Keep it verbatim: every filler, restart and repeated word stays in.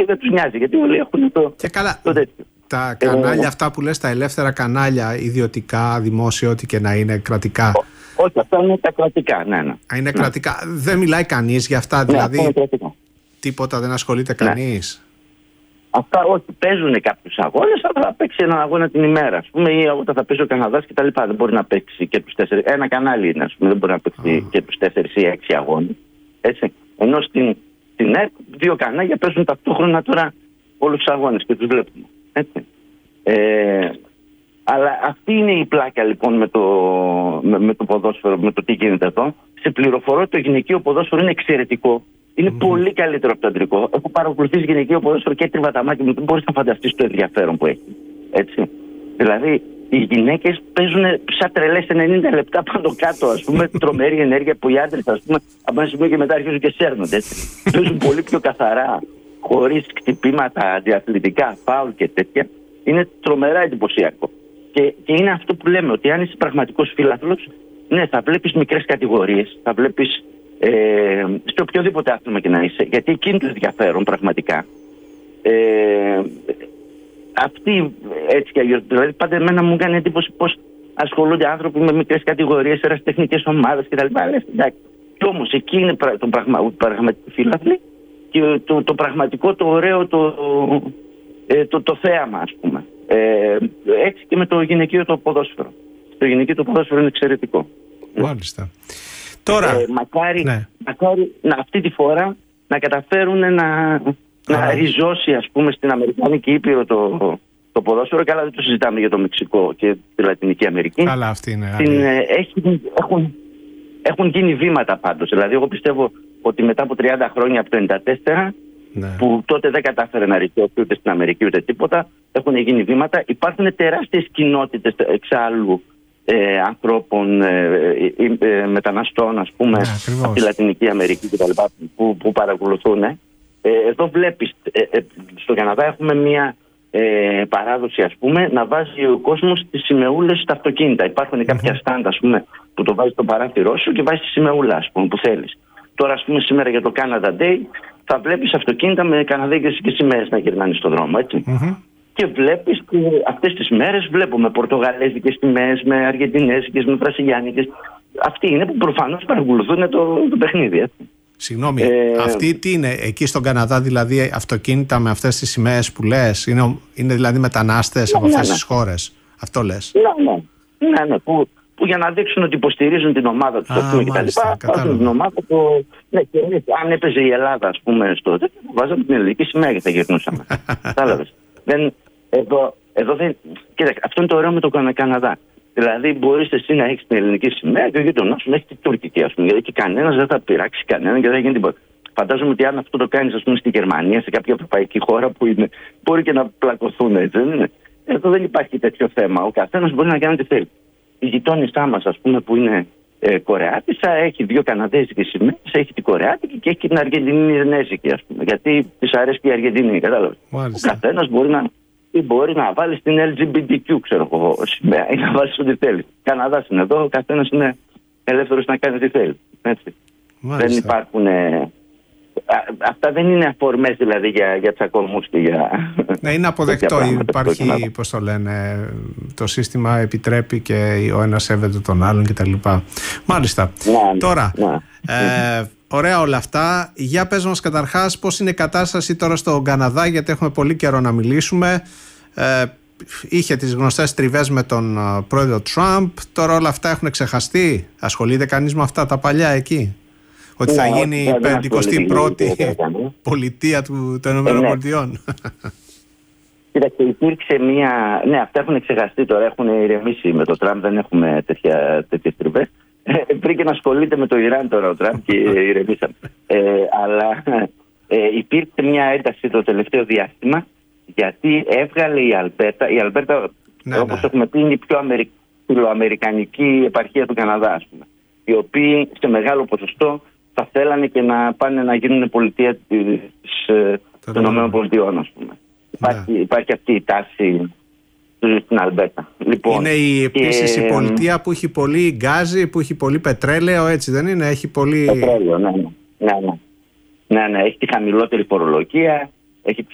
δεν τους νοιάζει, γιατί όλοι έχουν το, και καλά, το τέτοιο. Τα κανάλια ε, αυτά που λες, τα ελεύθερα κανάλια, ιδιωτικά, δημόσια, ό,τι και να είναι, κρατικά. Ό, όχι, αυτά είναι τα κρατικά, ναι, ναι. Α, είναι ναι. κρατικά. Δεν μιλάει κανείς για αυτά, δηλαδή. Ναι, αυτά τίποτα δεν ασχολείται ναι. κανείς. Αυτά όχι, παίζουν κάποιους αγώνες, αλλά θα παίξει έναν αγώνα την ημέρα. Ας πούμε, ή όταν θα παίζει ο Καναδάς και τα λοιπά. Δεν μπορεί να παίξει και τους τέσσερις. Ένα κανάλι είναι, ας πούμε, δεν μπορεί να παίξει oh. και τους τέσσερις ή έξι αγώνες. Έτσι. Ενώ στην, στην ΕΡΤ δύο κανάλια παίζουν ταυτόχρονα τώρα όλους τους αγώνες και τους βλέπουμε. Έτσι. Ε, αλλά αυτή είναι η πλάκα λοιπόν με το, με, με το ποδόσφαιρο, με το τι γίνεται εδώ. Σε πληροφορώ ότι το γυναικείο ποδόσφαιρο είναι εξαιρετικό. Είναι mm. πολύ καλύτερο από το αντρικό. Έχω παρακολουθήσει γυναικείο ποδόσφαιρο και τριβαταμάκι μου. Δεν μπορείς να φανταστείς το ενδιαφέρον που έχει. Έτσι. Δηλαδή, οι γυναίκες παίζουν σαν τρελές ενενήντα λεπτά πάνω κάτω. Ας πούμε, τρομερή ενέργεια που οι άντρες, ας πούμε, από ένα σημείο και μετά αρχίζουν και σέρνονται. Παίζουν πολύ πιο καθαρά, χωρίς χτυπήματα αντιαθλητικά, φάουλ και τέτοια. Είναι τρομερά εντυπωσιακό. Και, και είναι αυτό που λέμε, ότι αν είσαι πραγματικός φίλαθλος, ναι, θα βλέπεις μικρές κατηγορίες, θα βλέπεις. Ε, στο οποιοδήποτε άθλημα και να είσαι, γιατί εκείνη το ενδιαφέρον πραγματικά. Ε, αυτή έτσι κι αλλιώς, δηλαδή πάντα εμένα μου κάνει εντύπωση πως ασχολούνται άνθρωποι με μικρές κατηγορίες, ερασιτεχνικές ομάδες κτλ. Κι όμως εκεί είναι το πραγμα, πραγματικό φίλαθλοι και το, το, το πραγματικό, το ωραίο, το, ε, το, το θέαμα, ας πούμε. Ε, έτσι και με το γυναικείο το ποδόσφαιρο. Το γυναικείο το ποδόσφαιρο είναι εξαιρετικό. Μάλιστα. Τώρα, ε, μακάρι, ναι. μακάρι να, αυτή τη φορά να καταφέρουν να, να ριζώσει, ας πούμε, στην Αμερικάνικη Ήπειρο το, το ποδόσφαιρο. Καλά, δεν το συζητάμε για το Μεξικό και τη Λατινική Αμερική. Καλά, αυτή είναι. Την, ε, έχει, έχουν, έχουν γίνει βήματα πάντως. Δηλαδή, εγώ πιστεύω ότι μετά από τριάντα χρόνια από το ενενήντα τέσσερα, ναι. που τότε δεν κατάφερε να ριζώσει ούτε στην Αμερική ούτε τίποτα, έχουν γίνει βήματα. Υπάρχουν τεράστιες κοινότητες εξάλλου. Ε, ανθρώπων, ε, ε, ε, μεταναστών, ας πούμε, yeah, από τη Λατινική Αμερική κτλ. Που, που παρακολουθούν. Ε, εδώ βλέπεις, ε, ε, στο Καναδά έχουμε μια ε, παράδοση, ας πούμε, να βάζει ο κόσμος τις σημεούλες στα αυτοκίνητα. Υπάρχουν mm-hmm. κάποια στάντα, ας πούμε, που το βάζει στο παράθυρό σου και βάζει τη σημεούλα, ας πούμε, που θέλεις. Τώρα, ας πούμε, σήμερα για το Canada Day θα βλέπεις αυτοκίνητα με καναδέικες και σημαίες να γυρνάνε στον δρόμο, έτσι. Mm-hmm. Και βλέπεις και αυτές τις μέρες βλέπουμε πορτογαλέζικες τιμές με αργεντινέζικες, με βραζιλιάνικες. Αυτοί είναι που προφανώς παρακολουθούν το, το παιχνίδι. Έτσι. Συγγνώμη, ε, αυτοί τι είναι, εκεί στον Καναδά δηλαδή αυτοκίνητα με αυτές τις σημαίες που λες, είναι, είναι δηλαδή μετανάστες ναι, από αυτές ναι, τις ναι. χώρες, αυτό λες? Ναι, ναι, ναι, ναι που, που για να δείξουν ότι υποστηρίζουν την ομάδα τους και τα λοιπά, βάζουν την ομάδα του. Ναι, και εμείς, αν έπαιζε η Ελλάδα, ας πούμε, στο τέτοιο, βάζαμε την ελληνική σημαία και θα γυρνούσαμε. Κατάλαβες. Δεν, εδώ, εδώ δεν. Κοίταξε, αυτό είναι το ωραίο με το Καναδά. Δηλαδή, μπορείς εσύ να έχεις την ελληνική σημαία και ο γείτονάς σου να έχει την τουρκική, ας πούμε. Γιατί και κανένας δεν θα πειράξει κανέναν και δεν θα γίνει τίποτα. Φαντάζομαι ότι αν αυτό το κάνεις, ας πούμε, στη Γερμανία, σε κάποια ευρωπαϊκή χώρα που είναι, μπορεί και να πλακωθούν, έτσι, δεν είναι. Εδώ δεν υπάρχει τέτοιο θέμα. Ο καθένας μπορεί να κάνει ό,τι θέλει. Η γειτόνισά μας, ας πούμε, που είναι ε, Κορεάτισσα, έχει δύο καναδέζικες σημαίες, έχει την Κορεάτικη και έχει και την Αργεντινέζικη, ας πούμε. Γιατί της αρέσει και η Αργεντινή, κατάλαβες. Ο καθένας μπορεί να. Ή μπορεί να βάλει την ελ τζι μπι τι κιου, ξέρω εγώ, σημαία, ή να βάλει ό,τι θέλει. Καναδάς είναι εδώ, ο καθένας είναι ελεύθερος να κάνει ό,τι θέλει. Έτσι. Δεν υπάρχουν. Ε, α, αυτά δεν είναι αφορμές δηλαδή για, για τσακωμούς και για. Ναι, είναι αποδεκτό. Υπάρχει, πώς το λένε, το σύστημα επιτρέπει και ο ένας σέβεται τον άλλον κτλ. Μάλιστα. Ναι, Τώρα. Ναι. Ε, Ωραία όλα αυτά. Για πες μας καταρχάς πώς είναι η κατάσταση τώρα στον Καναδά, γιατί έχουμε πολύ καιρό να μιλήσουμε. Ε, είχε τις γνωστές τριβές με τον uh, πρόεδρο Τραμπ. Τώρα όλα αυτά έχουν ξεχαστεί. Ασχολείται κανείς με αυτά τα παλιά εκεί? Ότι θα yeah, γίνει η πενηκοστή πρώτη πολιτεία του, των ΗΠΑ. Κοίταξε, υπήρξε μία. Ναι, αυτά έχουν ξεχαστεί τώρα. Έχουν ηρεμήσει με τον Τραμπ. Δεν έχουμε τέτοιες τριβές. Πριν και να ασχολείται με το Ιράν τώρα ο Τραμπ και ηρεμήσαμε. ε, αλλά ε, υπήρξε μια ένταση το τελευταίο διάστημα, γιατί έβγαλε η Αλμπέρτα. Η Αλμπέρτα, ναι, όπως ναι. έχουμε πει, είναι η πιο αμερι... αμερικανική επαρχία του Καναδά, ας πούμε. Οι οποίοι σε μεγάλο ποσοστό θα θέλανε και να πάνε να γίνουν πολιτεία των ΗΠΑ, ας πούμε. Υπάρχει, ναι. υπάρχει αυτή η τάση στην Αλμπέρτα. Λοιπόν, είναι η, επίσης και... η πολιτεία που έχει πολύ γκάζι, που έχει πολύ πετρέλαιο, έτσι δεν είναι? Έχει πολύ πετρέλαιο, ναι, ναι, ναι, ναι. ναι, ναι. Έχει τη χαμηλότερη φορολογία, έχει